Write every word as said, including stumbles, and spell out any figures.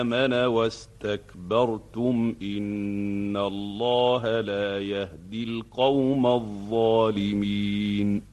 آمن واستكبرتم إن الله لا يهدي القوم الظالمين.